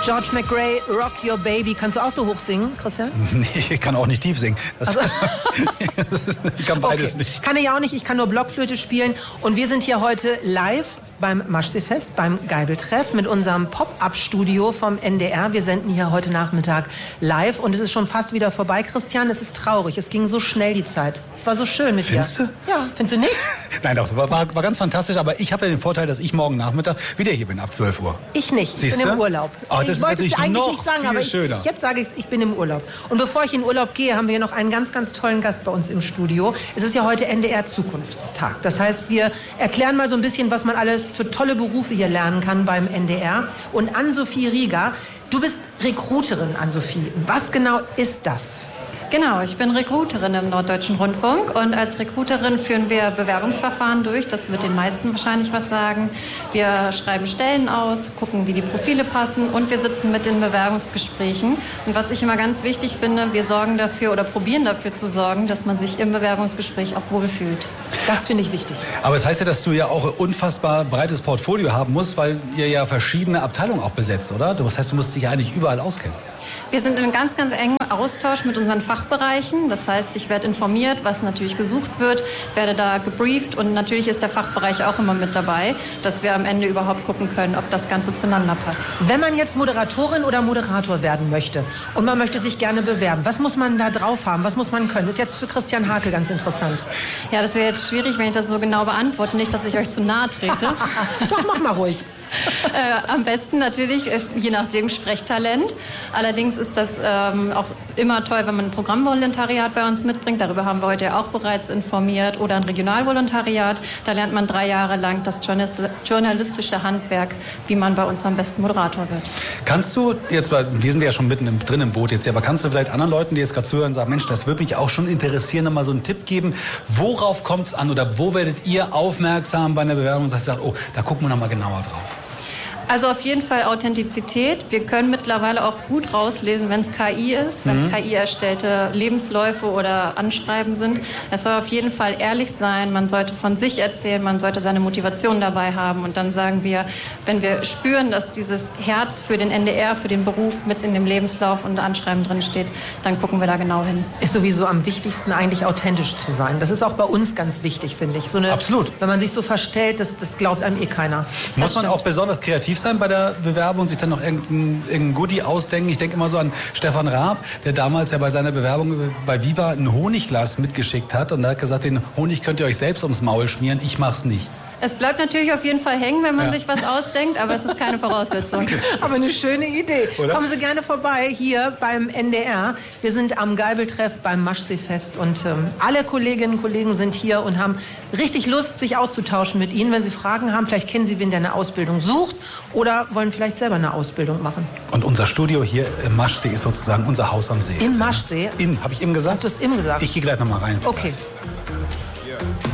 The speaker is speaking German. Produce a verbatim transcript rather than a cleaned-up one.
George McRae, Rock Your Baby. Kannst du auch so hoch singen, Christian? Nee, ich kann auch nicht tief singen. Das also, ich kann beides okay. nicht. Kann ich auch nicht, ich kann nur Blockflöte spielen. Und wir sind hier heute live beim Maschsee-Fest, beim Geibeltreff mit unserem Pop-Up-Studio vom N D R. Wir senden hier heute Nachmittag live und es ist schon fast wieder vorbei, Christian. Es ist traurig, es ging so schnell die Zeit. Es war so schön mit Findest dir. Findest du? Ja, findest du nicht? Nein, doch, war, war, war ganz fantastisch, aber ich habe ja den Vorteil, dass ich morgen Nachmittag wieder hier bin, ab zwölf Uhr. Ich nicht, Siehste? Ich bin im Urlaub. Oh, das ich ist wollte natürlich es eigentlich noch nicht sagen, viel aber ich, schöner. Jetzt sage ich es, ich bin im Urlaub. Und bevor ich in Urlaub gehe, haben wir noch einen ganz, ganz tollen Gast bei uns im Studio. Es ist ja heute N D R Zukunftstag. Das heißt, wir erklären mal so ein bisschen, was man alles für tolle Berufe hier lernen kann beim N D R. Und Ann-Sophie Rieger, du bist Rekruterin, Ann-Sophie. Was genau ist das? Genau, ich bin Rekruterin im Norddeutschen Rundfunk und als Rekruterin führen wir Bewerbungsverfahren durch. Das wird den meisten wahrscheinlich was sagen. Wir schreiben Stellen aus, gucken, wie die Profile passen und wir sitzen mit den Bewerbungsgesprächen. Und was ich immer ganz wichtig finde, wir sorgen dafür oder probieren dafür zu sorgen, dass man sich im Bewerbungsgespräch auch wohlfühlt. Das finde ich wichtig. Aber es das heißt ja, dass du ja auch ein unfassbar breites Portfolio haben musst, weil ihr ja verschiedene Abteilungen auch besetzt, oder? Das heißt, du musst dich ja eigentlich überall auskennen. Wir sind in ganz, ganz engem Austausch mit unseren Fachbereichen. Das heißt, ich werde informiert, was natürlich gesucht wird, werde da gebrieft und natürlich ist der Fachbereich auch immer mit dabei, dass wir am Ende überhaupt gucken können, ob das Ganze zueinander passt. Wenn man jetzt Moderatorin oder Moderator werden möchte und man möchte sich gerne bewerben, was muss man da drauf haben? Was muss man können? Das ist jetzt für Christian Hake ganz interessant. Ja, das wäre jetzt schwierig, wenn ich das so genau beantworte. Nicht, dass ich euch zu nahe trete. Doch, mach mal ruhig. Äh, am besten natürlich, äh, je nachdem, Sprechtalent. Allerdings ist das ähm, auch immer toll, wenn man ein Programmvolontariat bei uns mitbringt. Darüber haben wir heute ja auch bereits informiert. Oder ein Regionalvolontariat. Da lernt man drei Jahre lang das journalistische Handwerk, wie man bei uns am besten Moderator wird. Kannst du, jetzt, wir sind ja schon mitten im, drin im Boot jetzt, aber kannst du vielleicht anderen Leuten, die jetzt gerade zuhören, sagen, Mensch, das würde mich auch schon interessieren, nochmal so einen Tipp geben. Worauf kommt es an oder wo werdet ihr aufmerksam bei einer Bewerbung und sagt, oh, da gucken wir nochmal genauer drauf? Also auf jeden Fall Authentizität. Wir können mittlerweile auch gut rauslesen, wenn es K I ist, wenn es mhm. K I erstellte Lebensläufe oder Anschreiben sind. Es soll auf jeden Fall ehrlich sein. Man sollte von sich erzählen, man sollte seine Motivation dabei haben. Und dann sagen wir, wenn wir spüren, dass dieses Herz für den N D R, für den Beruf mit in dem Lebenslauf und Anschreiben drin steht, dann gucken wir da genau hin. Ist sowieso am wichtigsten eigentlich authentisch zu sein. Das ist auch bei uns ganz wichtig, finde ich. So eine, Absolut. Wenn man sich so verstellt, das, das glaubt einem eh keiner. Muss man auch besonders kreativ sein bei der Bewerbung und sich dann noch irgendein, irgendein Goodie ausdenken. Ich denke immer so an Stefan Raab, der damals ja bei seiner Bewerbung bei Viva ein Honigglas mitgeschickt hat und er hat gesagt, den Honig könnt ihr euch selbst ums Maul schmieren, ich mach's nicht. Es bleibt natürlich auf jeden Fall hängen, wenn man ja. sich was ausdenkt, aber es ist keine Voraussetzung. Okay. Aber eine schöne Idee. Oder? Kommen Sie gerne vorbei hier beim N D R. Wir sind am Geibeltreff beim Maschsee-Fest und ähm, alle Kolleginnen und Kollegen sind hier und haben richtig Lust, sich auszutauschen mit Ihnen. Wenn Sie Fragen haben, vielleicht kennen Sie wen, der eine Ausbildung sucht oder wollen vielleicht selber eine Ausbildung machen. Und unser Studio hier im Maschsee ist sozusagen unser Haus am See. Im Maschsee? Im, habe ich im gesagt? Hast du es im gesagt? Ich gehe gleich nochmal rein. Okay. Vielleicht.